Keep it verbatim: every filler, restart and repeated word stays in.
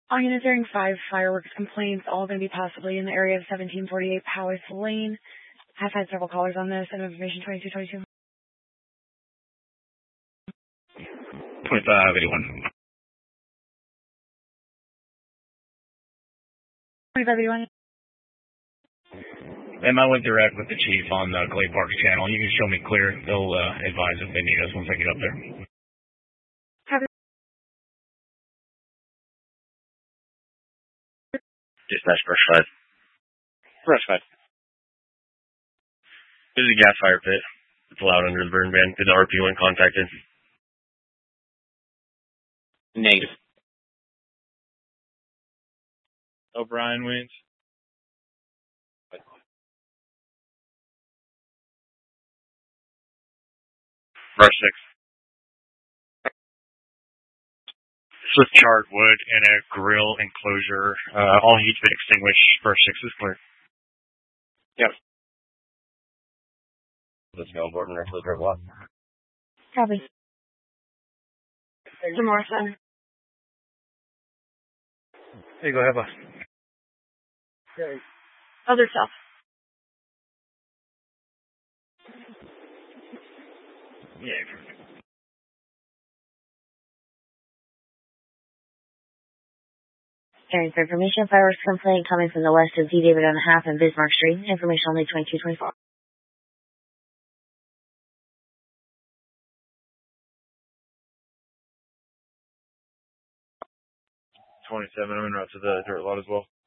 On unit hearing five fireworks complaints, all going to be possibly in the area of seventeen forty-eight Powys Lane. Have had several callers on this. And information twenty-two twenty-two. twenty-five eighty-one. twenty-five eighty-one. And I went direct with the chief on the Clay Park channel. You can show me clear. They'll uh, advise if they need us once I get up there. Have Dispatch, brush five. Brush five. This is a gas fire pit. It's allowed under the burn ban. Did the R P one contacted? Negative. O'Brien wins. Brush six. This was charred wood in a grill enclosure. Uh, all heat's been extinguished. Brush six is clear. Yep. Let's go aboard and record the block. Copy. Some more, son. Hey, go ahead, boss. Okay. Other stuff. Yeah. Hearing for information, fireworks complaint coming from the west of D. David on the half and Bismarck Street. Information only twenty-two twenty-four. twenty-seven, I'm en route to the dirt lot as well.